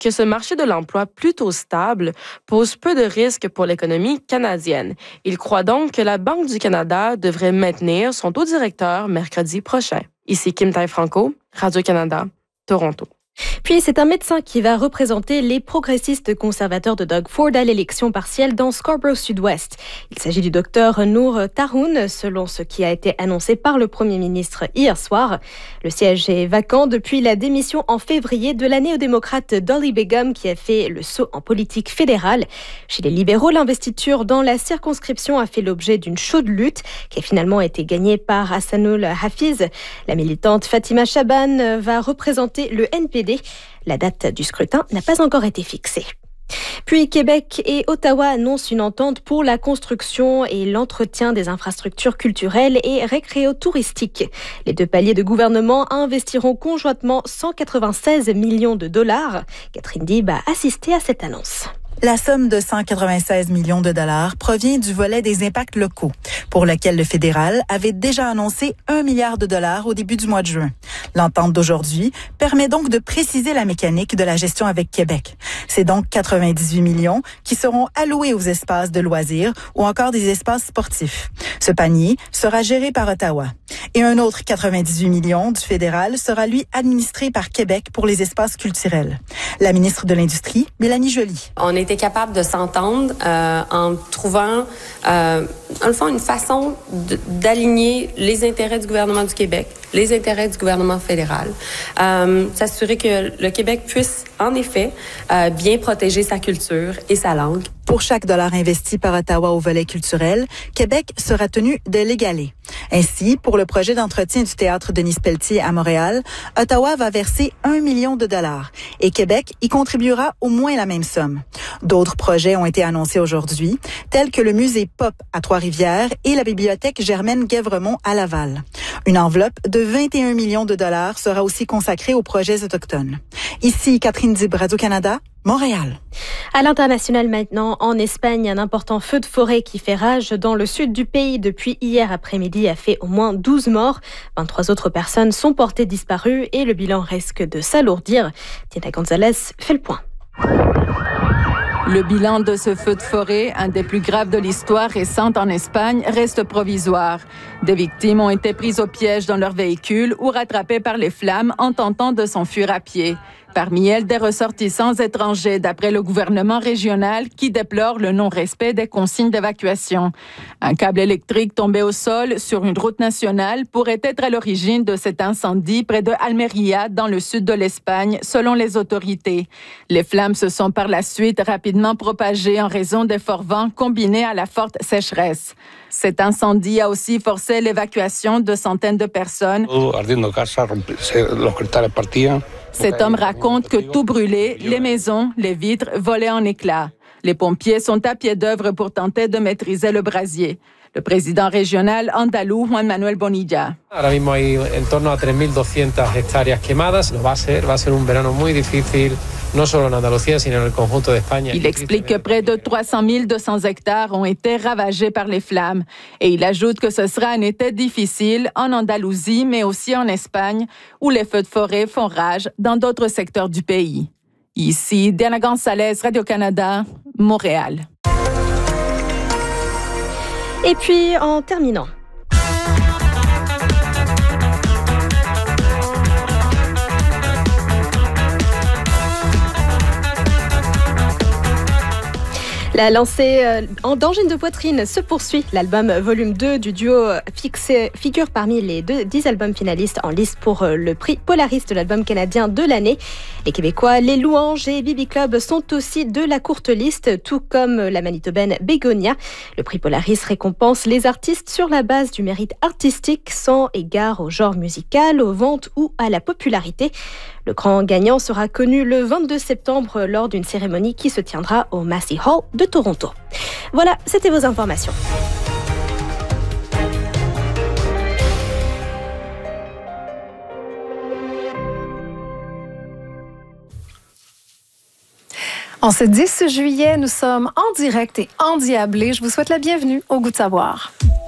que ce marché de l'emploi plutôt stable pose peu de risques pour l'économie canadienne. Il croit donc que la Banque du Canada devrait maintenir son taux directeur mercredi prochain. Ici Kim Tai-Franco, Radio-Canada, Toronto. Puis, c'est un médecin qui va représenter les progressistes conservateurs de Doug Ford à l'élection partielle dans Scarborough Sud-Ouest. Il s'agit du docteur Noor Tahoun, selon ce qui a été annoncé par le premier ministre hier soir. Le siège est vacant depuis la démission en février de la néo-démocrate Dolly Begum, qui a fait le saut en politique fédérale. Chez les libéraux, l'investiture dans la circonscription a fait l'objet d'une chaude lutte, qui a finalement été gagnée par Hassanul Hafiz. La militante Fatima Chaban va représenter le NPD. La date du scrutin n'a pas encore été fixée. Puis Québec et Ottawa annoncent une entente pour la construction et l'entretien des infrastructures culturelles et récréo-touristiques. Les deux paliers de gouvernement investiront conjointement 196 millions de dollars. Catherine Dib a assisté à cette annonce. La somme de 196 millions de dollars provient du volet des impacts locaux, pour lequel le fédéral avait déjà annoncé 1 milliard de dollars au début du mois de juin. L'entente d'aujourd'hui permet donc de préciser la mécanique de la gestion avec Québec. C'est donc 98 millions qui seront alloués aux espaces de loisirs ou encore des espaces sportifs. Ce panier sera géré par Ottawa. Et un autre 98 millions du fédéral sera, lui, administré par Québec pour les espaces culturels. La ministre de l'Industrie, Mélanie Joly. On était capable de s'entendre en trouvant, dans le fond, une façon d'aligner les intérêts du gouvernement du Québec, les intérêts du gouvernement fédéral. S'assurer que le Québec puisse, en effet, bien protéger sa culture et sa langue. Pour chaque dollar investi par Ottawa au volet culturel, Québec sera tenu de l'égaler. Ainsi, pour le projet d'entretien du théâtre Denis-Pelletier à Montréal, Ottawa va verser 1 million de dollars et Québec y contribuera au moins la même somme. D'autres projets ont été annoncés aujourd'hui, tels que le musée Pop à Trois-Rivières et la bibliothèque Germaine-Guèvremont à Laval. Une enveloppe de 21 millions de dollars sera aussi consacrée aux projets autochtones. Ici, Catherine Dib, Radio-Canada, Montréal. À l'international maintenant, en Espagne, un important feu de forêt qui fait rage dans le sud du pays depuis hier après-midi a fait au moins 12 morts. 23 autres personnes sont portées disparues et le bilan risque de s'alourdir. Tina Gonzalez fait le point. Le bilan de ce feu de forêt, un des plus graves de l'histoire récente en Espagne, reste provisoire. Des victimes ont été prises au piège dans leur véhicule ou rattrapées par les flammes en tentant de s'enfuir à pied. Parmi elles, des ressortissants étrangers, d'après le gouvernement régional qui déplore le non-respect des consignes d'évacuation. Un câble électrique tombé au sol sur une route nationale pourrait être à l'origine de cet incendie près de Almería, dans le sud de l'Espagne, selon les autorités. Les flammes se sont par la suite rapidement propagées en raison des forts vents combinés à la forte sécheresse. Cet incendie a aussi forcé l'évacuation de centaines de personnes. Cet homme raconte que tout brûlait, les maisons, les vitres volaient en éclats. Les pompiers sont à pied d'œuvre pour tenter de maîtriser le brasier. Le président régional andalou, Juan Manuel Bonilla. Ahora mismo hay en torno a 3.200 hectáreas quemadas. Va a ser un verano muy difícil, no solo en Andalucía, sino en el conjunto de España. Il explique que près de 300 200 hectares ont été ravagés par les flammes. Et il ajoute que ce sera un été difficile en Andalousie, mais aussi en Espagne, où les feux de forêt font rage dans d'autres secteurs du pays. Ici, Diana Gonzalez, Radio-Canada, Montréal. Et puis, en terminant, la lancée d'angine de poitrine se poursuit. L'album volume 2 du duo figure parmi les 10 albums finalistes en liste pour le prix Polaris de l'album canadien de l'année. Les Québécois, Les Louanges et Bibi Club sont aussi de la courte liste, tout comme la Manitobaine Bégonia. Le prix Polaris récompense les artistes sur la base du mérite artistique, sans égard au genre musical, aux ventes ou à la popularité. Le grand gagnant sera connu le 22 septembre lors d'une cérémonie qui se tiendra au Massey Hall de Toronto. Voilà, c'était vos informations. En ce 10 juillet, nous sommes en direct et endiablés. Je vous souhaite la bienvenue au Goût de savoir.